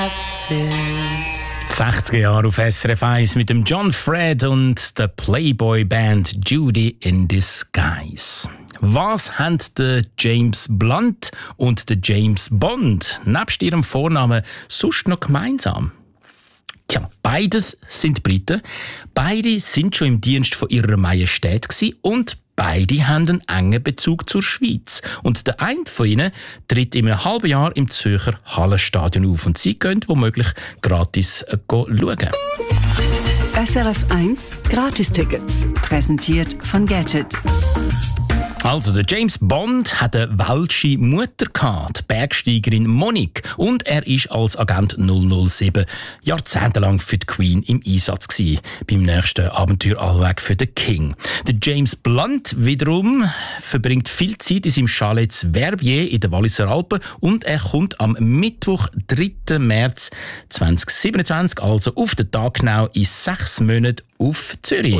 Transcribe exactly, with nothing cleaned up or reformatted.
sechziger Jahre auf S R F eins mit dem John Fred und der Playboy-Band Judy in Disguise. Was haben der James Blunt und der James Bond nebst ihrem Vornamen sonst noch gemeinsam? Tja, beides sind Briten. Beide sind schon im Dienst von ihrer Majestät gewesen und beide haben einen engen Bezug zur Schweiz. Und der eine von ihnen tritt in einem halben Jahr im Zürcher Hallenstadion auf. Und sie können womöglich gratis äh, schauen. S R F eins Gratistickets, präsentiert von Gadget. Also, der James Bond hat eine welsche Mutter gehabt, die Bergsteigerin Monique. Und er ist als Agent null null sieben jahrzehntelang für die Queen im Einsatz gewesen, beim nächsten Abenteuer Allweg für den King. Der James Blunt wiederum verbringt viel Zeit in seinem Chalet Verbier in den Walliser Alpen und er kommt am Mittwoch, dritten März zweitausendsiebenundzwanzig, also auf den Tag genau in sechs Monaten auf Zürich.